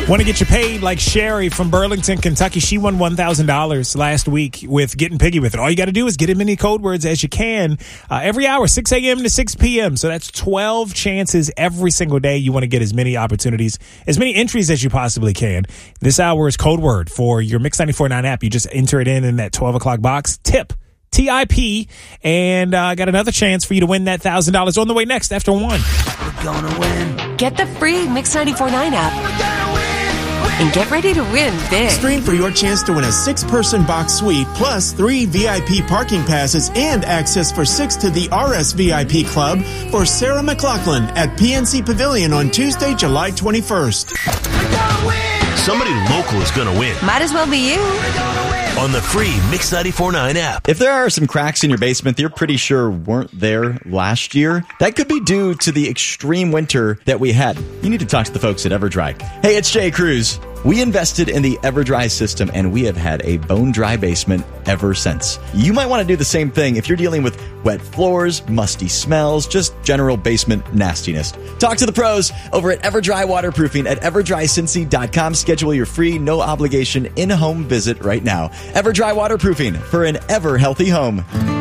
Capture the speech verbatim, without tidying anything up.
Want to get you paid like Sherry from Burlington, Kentucky? She won one thousand dollars last week with Getting Piggy with It. All you got to do is get as many code words as you can uh, every hour, six a.m. to six p.m. So that's twelve chances every single day. You want to get as many opportunities, as many entries as you possibly can. This hour is code word for your Mix ninety-four point nine app. You just enter it in in that twelve o'clock box. Tip. T I P, and I uh, got another chance for you to win that one thousand dollars on the way next after one. We're gonna win. Get the free Mix ninety-four point nine app. We're gonna win. And get ready to win big. Stream for your chance to win a six-person box suite, plus three V I P parking passes and access for six to the R S V I P Club for Sarah McLachlan at P N C Pavilion on Tuesday, July twenty-first. We're gonna win. Somebody local is going to win. Might as well be you. We're gonna win. On the free Mix ninety-four point nine app. If there are some cracks in your basement that you're pretty sure weren't there last year, that could be due to the extreme winter that we had. You need to talk to the folks at EverDry. Hey, it's Jay Cruz. We invested in the EverDry system, and we have had a bone-dry basement ever since. You might want to do the same thing if you're dealing with wet floors, musty smells, just general basement nastiness. Talk to the pros over at EverDry Waterproofing at ever dry cincy dot com. Schedule your free, no-obligation in-home visit right now. EverDry Waterproofing for an ever-healthy home.